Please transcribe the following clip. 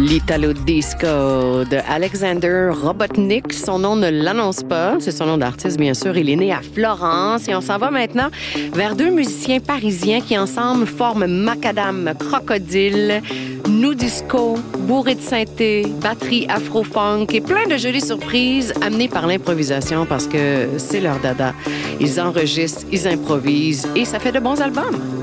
l'Italo Disco de Alexander Robotnik. Son nom ne l'annonce pas. C'est son nom d'artiste, bien sûr. Il est né à Florence. Et on s'en va maintenant vers deux musiciens parisiens qui, ensemble, forment Macadam Crocodile. Nu disco, bourré de synthé, batterie afro-funk et plein de jolies surprises amenées par l'improvisation parce que c'est leur dada. Ils enregistrent, ils improvisent et ça fait de bons albums.